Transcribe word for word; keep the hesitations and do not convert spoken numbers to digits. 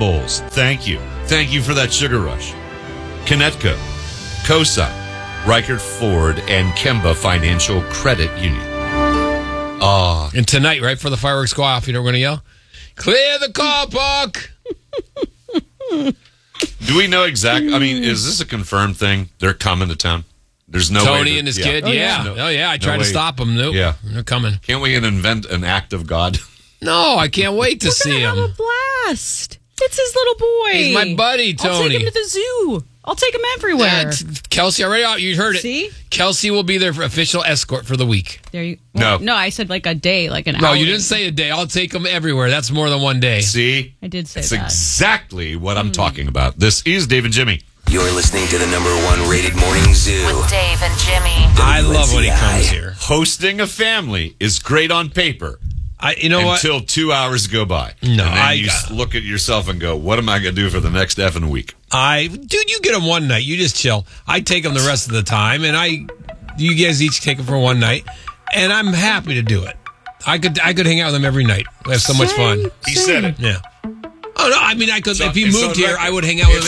Bowls. Thank you. Thank you for that sugar rush. Connecticut, COSA, Reichert Ford, and Kemba Financial Credit Union. Ah. And tonight, right before the fireworks go off, you know what we're going to yell? Clear the car park! Do we know exactly? I mean, is this a confirmed thing? They're coming to town? There's no Tony way. and his yeah. kid? Oh, yeah. No, oh, yeah. I no tried to way. stop them. Nope. Yeah. They're coming. Can't we invent an act of God? No, I can't wait to We're see gonna him. have a blast. It's his little boy. He's my buddy, Tony. I'll take him to the zoo. I'll take him everywhere. Yeah, t- Kelsey, already out. You heard it. See? Kelsey will be their official escort for the week. There you well, No. No, I said like a day, like an hour. No, you didn't say a day. I'll take them everywhere. That's more than one day. See? I did say That's that. exactly what I'm talking about. This is Dave and Jimmy. You're listening to the number one rated morning zoo. With Dave and Jimmy. I love when he comes here. Hosting a family is great on paper. I, you know what? Until two hours go by. No, and then I- you s- look at yourself and go, what am I going to do for the next effing week? I, dude, you get them one night. You just chill. I take them the rest of the time, and I, you guys each take them for one night, and I'm happy to do it. I could, I could hang out with them every night. We have so much fun. He said it. Yeah. Oh no, I mean, I could. So- if he it's moved on here, record. I would hang out with him.